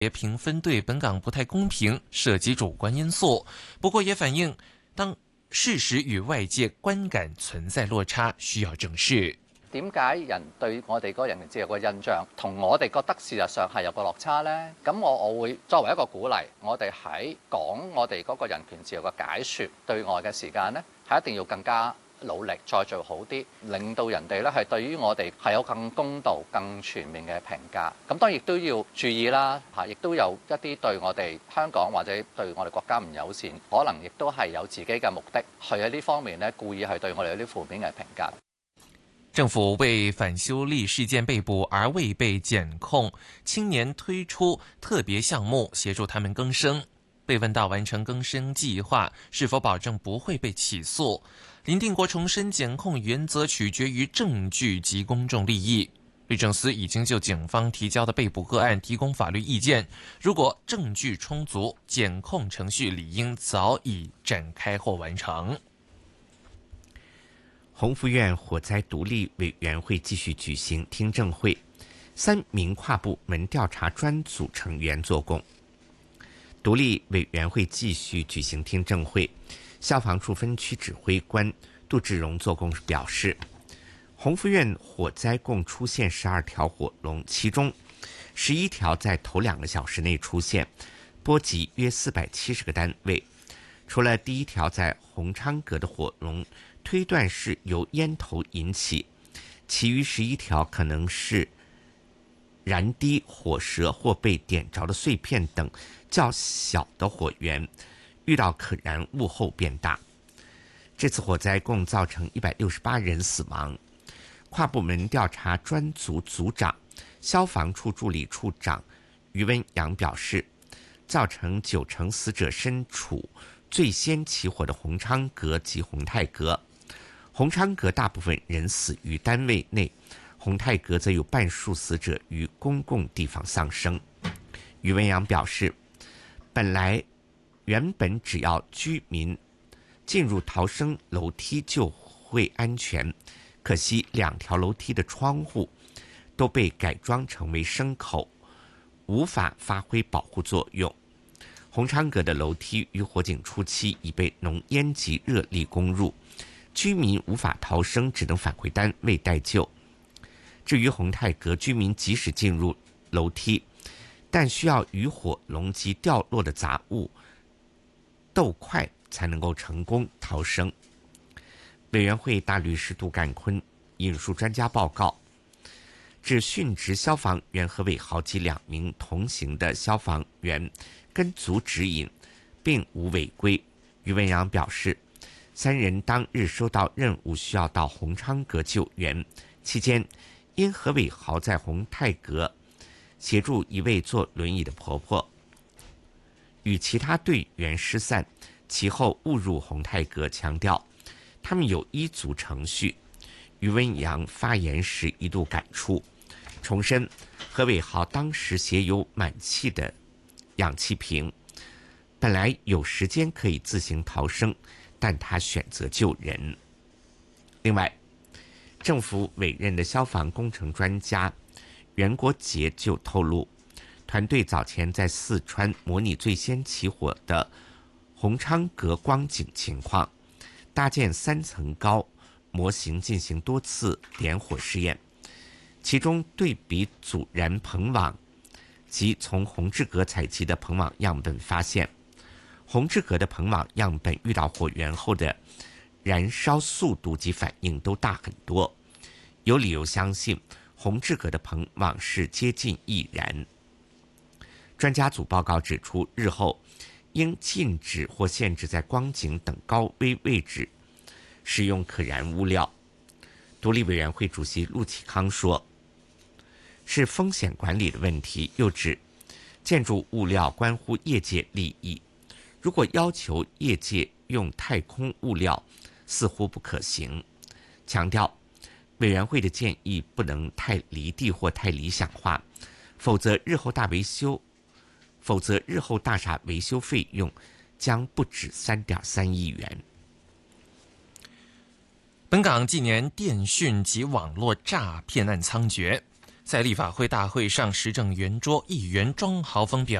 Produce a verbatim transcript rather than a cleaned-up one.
评分对本港不太公平，涉及主觀因素。不過也反映當事實與外界觀感存在落差，需要正視。 點解人對我哋嗰個人權自由嘅印象同我哋覺得事實上係有個落差呢？咁我我會作為一個鼓勵，我哋喺講我哋嗰個人權自由嘅解說對外嘅時間呢，係一定要更加努力，再做好啲，令到人哋咧係對於我哋係有更公道、更全面嘅評價。咁當然亦都要注意啦，嚇，亦都有一啲對我哋香港或者對我哋國家唔友善，可能亦都係有自己嘅目的，去喺呢方面咧故意係對我哋有啲負面嘅評價。 政府為反修例事件被捕而未被檢控青年推出特別項目，協助他們更生。被問到完成更生計劃是否保證不會被起訴，林定國重申檢控原則取決於證據及公眾利益。律政司已經就警方提交的被捕個案提供法律意見，如果證據充足，檢控程序理應早已展開或完成。 洪福苑火災獨立委員會繼續舉行聽證會，三名跨部門調查專組成員作供。獨立委員會繼續舉行聽證會，消防處分區指揮官杜志榮作供時表示，洪福苑火災共出現十二條火龍，其中十一條在頭兩個小時內出現，波及約四百七十個單位。除了第一條在洪昌閣的火龍推斷是由煙頭引起，其餘十一條可能是燃滴、火舌或被點着的碎片等較小的火源，遇到可燃物後變大。這次火災共造成一百六十八人死亡。跨部門調查專組組長、消防處助理處長余文陽表示，造成九成死者身處最先起火的洪昌閣及洪泰閣。洪昌閣大部分人死於單位內，洪泰閣則有半數死者於公共地方喪生。余文陽表示，本來原本只要居民進入逃生樓梯就會安全，可惜兩條樓梯的窗戶都被改裝成為牲口，無法發揮保護作用。洪昌閣的樓梯於火警初期已被濃煙及熱力攻入，居民無法逃生，只能返回單位待救。至於洪泰閣居民即使進入樓梯，但需要與火龍及掉落的雜物鬥快才能夠成功逃生。委員會大律師杜幹坤引述專家報告，指殉職消防員何偉豪及兩名同行的消防員跟足指引，並無違規。余文陽表示，三人當日收到任務需要到洪昌閣救援，期間因何偉豪在洪泰閣協助一位坐輪椅的婆婆，與其他隊員失散，其後誤入洪泰閣，強調他們有依足程序。余文陽發言時一度感觸，重申何偉豪當時攜有滿氣的氧氣瓶，本來有時間可以自行逃生，但他選擇救人。另外，政府委任的消防工程專家袁國傑就透露，團隊早前在四川模擬最先起火的洪昌閣光景情況，搭建三層高模型進行多次點火試驗，其中對比阻燃棚網及從洪志閣採集的棚網樣本發現，洪志閣的棚網樣本遇到火源後的燃燒速度及反應都大很多，有理由相信洪志閣的棚網是接近易燃。專家組報告指出，日後應禁止或限制在光景等高危位置使用可燃物料。獨立委員會主席陸啟康說，是風險管理的問題，又指建築物料關乎業界利益，如果要求業界用太空物料似乎不可行，強調委員會的建議不能太離地或太理想化，否則日後大維修否則日後大廈維修費用將不止三點三億元。 本港近年電訊及網絡詐騙案猖獗， 在立法会大会上，时政圆桌议员庄豪锋表